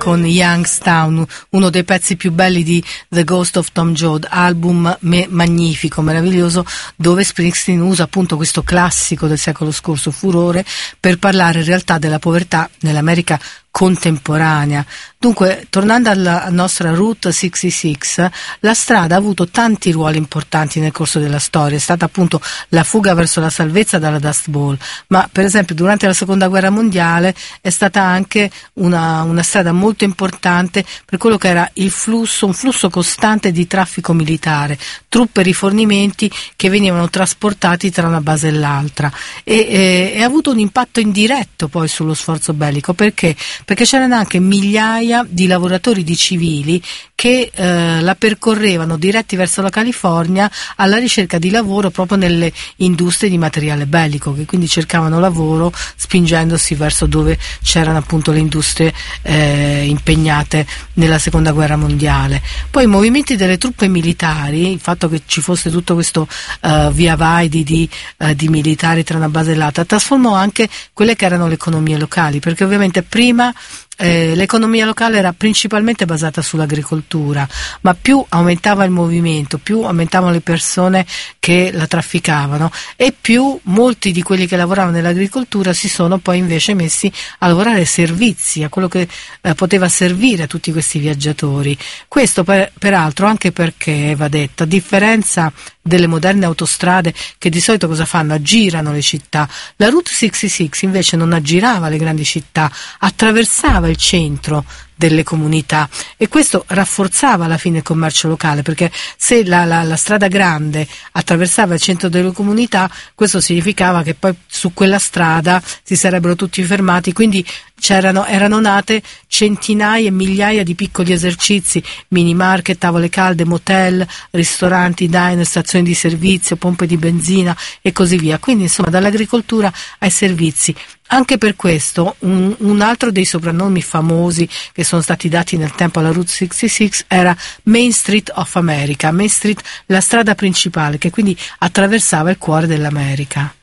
con Youngstown, uno dei pezzi più belli di The Ghost of Tom Joad, album magnifico, meraviglioso, dove Springsteen usa appunto questo classico del secolo scorso, Furore, per parlare in realtà della povertà nell'America contemporanea. Dunque, tornando alla nostra Route 66, la strada ha avuto tanti ruoli importanti nel corso della storia. È stata appunto la fuga verso la salvezza dalla Dust Bowl, ma per esempio durante la seconda guerra mondiale è stata anche una strada molto importante per quello che era un flusso costante di traffico militare, truppe e rifornimenti che venivano trasportati tra una base e l'altra, e ha avuto un impatto indiretto poi sullo sforzo bellico. Perché c'erano anche migliaia di lavoratori, di civili, che la percorrevano diretti verso la California alla ricerca di lavoro proprio nelle industrie di materiale bellico, che quindi cercavano lavoro spingendosi verso dove c'erano appunto le industrie impegnate nella seconda guerra mondiale. Poi i movimenti delle truppe militari, il fatto che ci fosse tutto questo via vai di militari tra una base e l'altra, trasformò anche quelle che erano le economie locali, perché ovviamente prima l'economia locale era principalmente basata sull'agricoltura, ma più aumentava il movimento, più aumentavano le persone che la trafficavano, e più molti di quelli che lavoravano nell'agricoltura si sono poi invece messi a lavorare ai servizi, a quello che poteva servire a tutti questi viaggiatori. Questo peraltro anche perché, va detto, a differenza delle moderne autostrade che di solito cosa fanno? Aggirano le città. La Route 66 invece non aggirava le grandi città, attraversava il centro delle comunità, e questo rafforzava alla fine il commercio locale, perché se la strada grande attraversava il centro delle comunità, questo significava che poi su quella strada si sarebbero tutti fermati, quindi erano nate centinaia e migliaia di piccoli esercizi, mini market, tavole calde, motel, ristoranti, diner, stazioni di servizio, pompe di benzina e così via. Quindi insomma dall'agricoltura ai servizi. Anche per questo un altro dei soprannomi famosi che sono stati dati nel tempo alla Route 66 era Main Street of America, Main Street, la strada principale, che quindi attraversava il cuore dell'America.